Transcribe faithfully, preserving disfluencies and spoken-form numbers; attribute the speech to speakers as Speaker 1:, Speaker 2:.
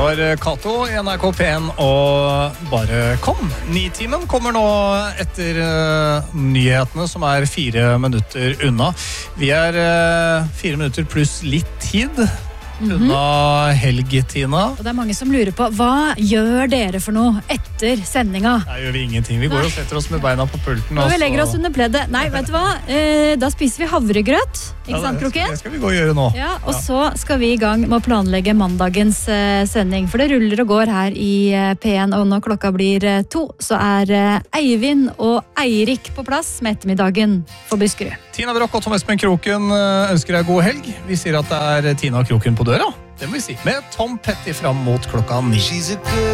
Speaker 1: var Kato i N R K P en og Bare kom. Nitimen kommer nå etter uh, nyhetene, som er fire minutter unna. Vi er uh, fire minutter pluss litt tid unna helg, Tina.
Speaker 2: Og det er mange som lurer på, hva gjør dere for noe etter sendinga?
Speaker 1: Nei, gjør vi ingenting. Vi går og setter oss med beina på pulten.
Speaker 2: Og vi legger oss under pleddet. Nei, vet du hva? Eh, da spiser vi havregrøt. Ikke
Speaker 1: ja,
Speaker 2: sant, Kroken?
Speaker 1: Det skal vi gå og gjøre nå.
Speaker 2: Ja, og ja. Så skal vi i gang med å planlegge mandagens eh, sending. For det ruller og går her i eh, P en, og når klokka blir eh, to, så er eh, Eivind og Eirik på plass med ettermiddagen for Buskerud.
Speaker 1: Tina Brokk og Tom Espen Kroken ønsker deg god helg. Vi sier at det er Tina Kroken på døra. Det må vi si. Med Tom Petty fram mot klokka ni.